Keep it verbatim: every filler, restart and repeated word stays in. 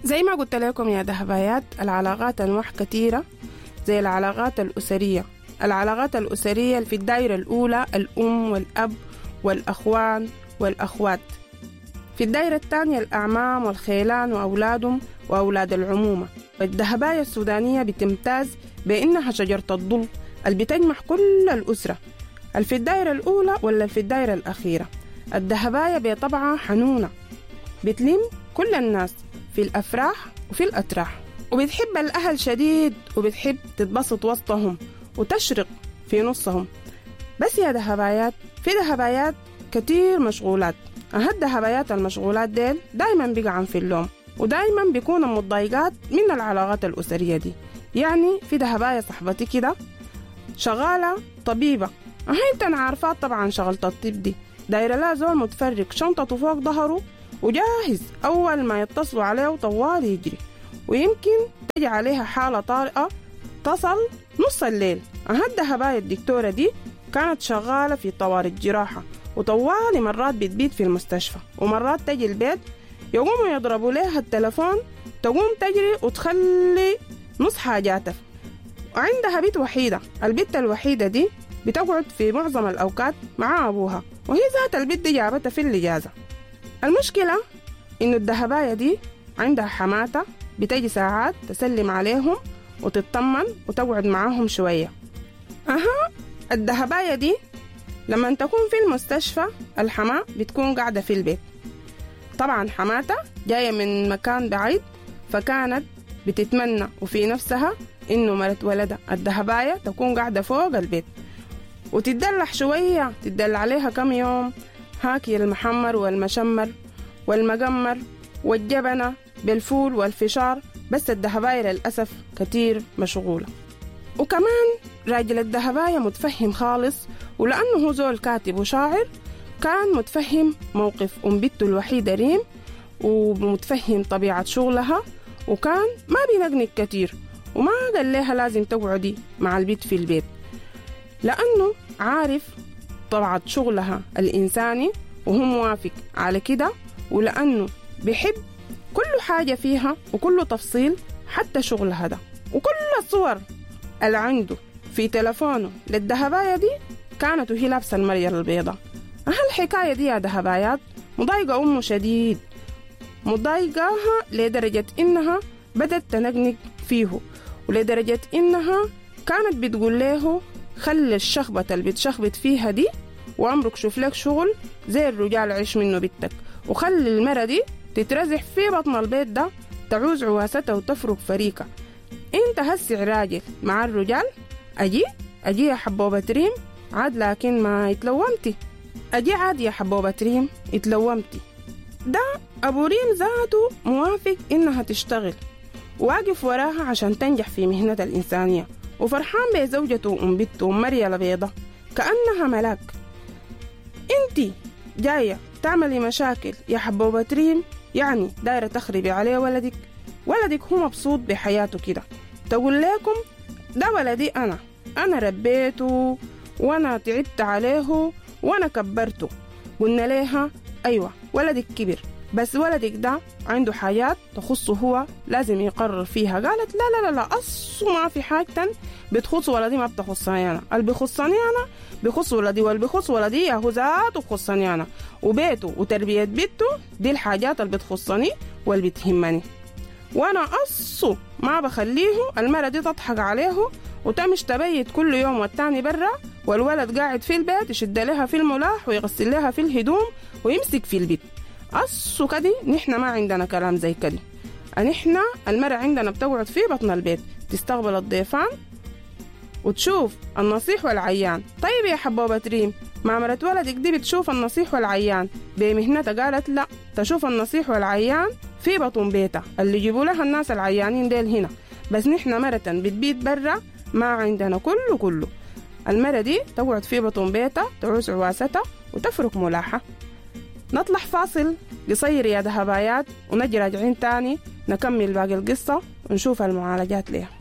زي ما قلت لكم يا دهبايات، العلاقات أنواع كثيرة زي العلاقات الأسرية. العلاقات الأسرية في الدائرة الأولى الأم والأب والأخوان والأخوات. في الدائرة الثانية الأعمام والخيلان وأولادهم وأولاد العمومة. الدهباية السودانية بتمتاز بأنها شجرة الظل اللي بتجمع كل الأسرة، اللي في الدائرة الأولى ولا في الدائرة الأخيرة. الدهباية بطبعها حنونة، بتلم كل الناس في الأفراح وفي الأتراح، وبتحب الأهل شديد، وبتحب تتبسط وسطهم وتشرق في نصهم. بس يا دهبايات، في دهبايات كتير مشغولات. أهد دهبايات المشغولات ديل دايما بيقعن في اللوم، ودايما بيكونوا متضايقات من العلاقات الأسرية دي. يعني في دهباية صاحبتي كده شغالة طبيبة، أهي انت عارفات طبعا شغلة الطب دي، دايرة لا زول متفرق شنطته فوق ظهره وجاهز أول ما يتصلوا عليه طوال يجري، ويمكن تجي عليها حالة طارئة تصل نص الليل. أهد دهباية الدكتورة دي كانت شغالة في طوارئ الجراحة، وطوالي مرات بتبيت في المستشفى، ومرات تجي البيت يقوموا يضربوا لها التلفون، تقوم تجري وتخلي نص حاجاتها. وعندها بيت وحيدة، البيت الوحيدة دي بتقعد في معظم الأوقات مع أبوها، وهي ذات البيت دي جابتها في الإجازة. المشكلة إنه الدهباية دي عندها حماتة بتجي ساعات تسلم عليهم وتطمن وتقعد معاهم شوية. أها الدهباية دي لما تكون في المستشفى الحماة بتكون قاعدة في البيت. طبعا حماتة جاية من مكان بعيد، فكانت بتتمنى وفي نفسها إنه مرت ولدها الدهباية تكون قاعدة فوق البيت وتدلع شوية، تدلع عليها كم يوم، هاكي المحمر والمشمر والمجمر والجبنة بالفول والفشار. بس الدهباية للأسف كتير مشغولة. وكمان راجل الدهباية متفهم خالص، ولأنه هو زول كاتب وشاعر كان متفهم موقف أم بنته الوحيدة ريم، ومتفهم طبيعة شغلها، وكان ما بينقنق كتير، وما قال لها لازم تقعدي مع البيت في البيت، لأنه عارف طبيعة شغلها الإنساني وهو موافق على كده، ولأنه بيحب كل حاجة فيها وكل تفصيل حتى شغلها ده. وكل الصور اللي عنده في تلفونه للدهباية دي كانت وهي لابسة المرية البيضاء. هالحكاية دي يا دهبايات مضايقة أمه شديد، مضايقاها لدرجة إنها بدت تنقنق فيه، ولدرجة إنها كانت بتقول له خلي الشخبة اللي بتشخبط فيها دي وعمرك شوف لك شغل زي الرجال عيش منه بيتك، وخلي المرة دي تترزح في بطن البيت ده تعوز عواستها وتفرق فريقة. انت هسع راجل مع الرجال، اجي اجي يا حبوبة ريم عاد، لكن ما يتلومتي، اجي عاد يا حبوبة ريم يتلومتي. ده ابو ريم ذاته موافق انها تشتغل، واقف وراها عشان تنجح في مهنة الإنسانية، وفرحان بزوجته وأم بنته ومريا البيضة كأنها ملاك. انتي جاية تعملي مشاكل يا حبوبة ريم، يعني دايرة تخربي عليه ولدك. ولدك هو مبسوط بحياته كده، تقول لكم ده ولدي أنا أنا ربيته وأنا تعبت عليه وأنا كبرته. قلنا لها أيوة ولدك كبر، بس ولدك ده عنده حاجات تخصه هو لازم يقرر فيها. قالت لا لا لا لا أصو ما في حاجة بتخص ولدي ما بتخصني أنا، اللي بيخصني أنا بيخص ولدي، واللي بيخص ولدي يا هو ذاته بخصني أنا، وبيته وتربية بيته دي الحاجات اللي بتخصني واللي بتهمني، وأنا أصو ما بخليه المرة دي تضحك عليه وتمش تبيت كل يوم والتاني برا، والولد قاعد في البيت يشد لها في الملاح ويغسل لها في الهدوم ويمسك في البيت. أصو كدي نحن ما عندنا كلام زي كدي، نحن المرأة عندنا بتقعد في بطن البيت تستقبل الضيفان وتشوف النصيح والعيان. طيب يا حبوبة ريم ما مرت ولدك دي بتشوف النصيح والعيان بمهنتها؟ قالت لا، تشوف النصيح والعيان في بطن بيتها، اللي يجيبوا لها الناس العيانين ديل هنا، بس نحن مرة بتبيت برا ما عندنا كله كله. المرة دي تقعد في بطن بيتها تعوز عواستها وتفرك ملاحة. نطلع فاصل قصير يا دهبايات ونجي راجعين تاني نكمل باقي القصة ونشوف المعالجات ليها.